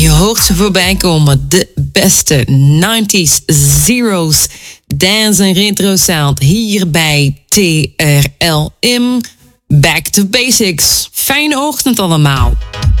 Je hoort ze voorbij komen. De beste 90s, zeros, dance en retro sound. Hier bij TRLM. Back to Basics. Fijne ochtend allemaal.